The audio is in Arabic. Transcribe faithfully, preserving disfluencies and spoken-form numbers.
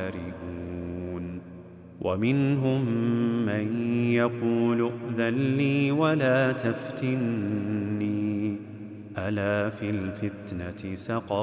كارهون ومنهم من يقول ائذن لي ولا تفتني ألا في الفتنة سقطوا